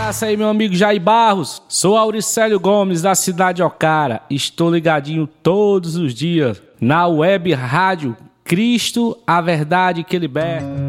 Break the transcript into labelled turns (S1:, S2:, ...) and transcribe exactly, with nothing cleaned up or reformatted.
S1: abraço aí, meu amigo Jair Barros. Sou Auricélio Gomes, da cidade de Ocara. Estou ligadinho todos os dias na web rádio Cristo, a verdade que liberta.